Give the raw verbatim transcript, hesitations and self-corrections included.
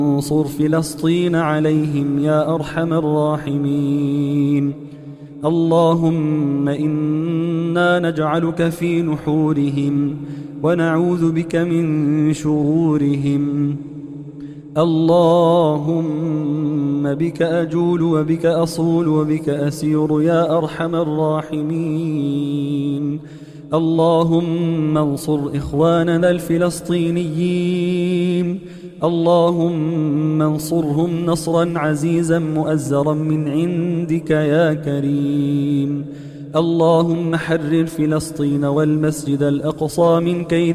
انصر فلسطين عليهم يا أرحم الراحمين. اللهم إنا نجعلك في نحورهم ونعوذ بك من شرورهم. اللهم بك أجول وبك أصول وبك أسير يا أرحم الراحمين. اللهم انصر إخواننا الفلسطينيين. اللهم انصرهم نصرا عزيزا مؤزرا من عندك يا كريم. اللهم حرر فلسطين والمسجد الأقصى من كيد